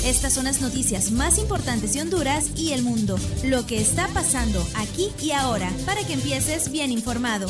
Estas son las noticias más importantes de Honduras y el mundo. Lo que está pasando aquí y ahora, para que empieces bien informado.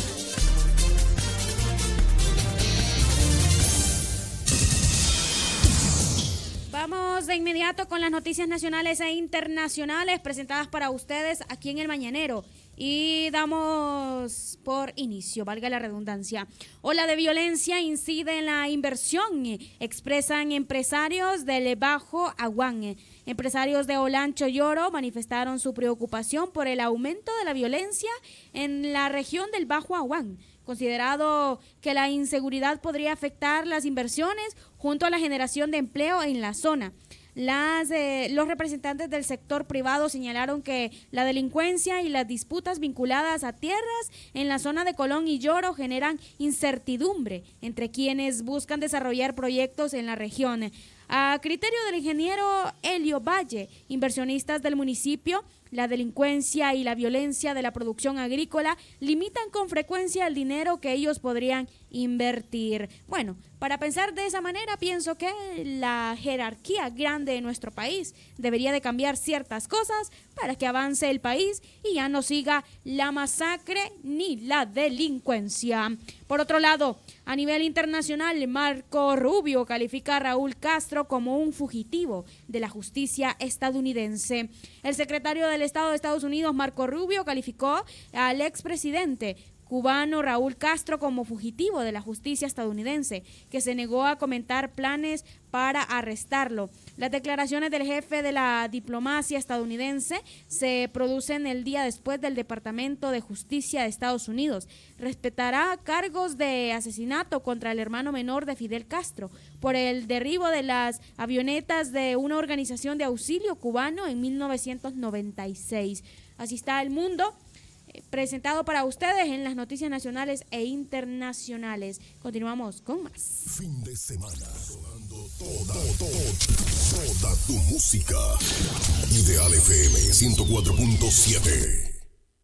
Vamos de inmediato con las noticias nacionales e internacionales presentadas para ustedes aquí en El Mañanero. Y damos por inicio, valga la redundancia. Ola de violencia incide en la inversión, expresan empresarios del Bajo Aguán. Empresarios de Olancho y Oro manifestaron su preocupación por el aumento de la violencia en la región del Bajo Aguán, considerado que la inseguridad podría afectar las inversiones junto a la generación de empleo en la zona. Los representantes del sector privado señalaron que la delincuencia y las disputas vinculadas a tierras en la zona de Colón y Lloro generan incertidumbre entre quienes buscan desarrollar proyectos en la región. A criterio del ingeniero Helio Valle, inversionistas del municipio, la delincuencia y la violencia de la producción agrícola limitan con frecuencia el dinero que ellos podrían invertir. Bueno, para pensar de esa manera, pienso que la jerarquía grande de nuestro país debería de cambiar ciertas cosas para que avance el país y ya no siga la masacre ni la delincuencia. Por otro lado, a nivel internacional, Marco Rubio califica a Raúl Castro como un fugitivo de la justicia estadounidense. El secretario del Estado de Estados Unidos, Marco Rubio, calificó al expresidente cubano Raúl Castro como fugitivo de la justicia estadounidense, que se negó a comentar planes para arrestarlo. Las declaraciones del jefe de la diplomacia estadounidense se producen el día después del Departamento de Justicia de Estados Unidos. Respetará cargos de asesinato contra el hermano menor de Fidel Castro por el derribo de las avionetas de una organización de auxilio cubano en 1996. Así está el mundo, presentado para ustedes en las noticias nacionales e internacionales. Continuamos con más. Fin de semana, sonando toda tu música. Ideal FM 104.7.